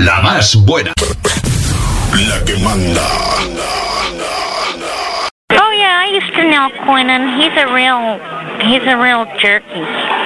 La más buena. La que manda. Oh yeah, I used to know Quentin. He's a real jerky.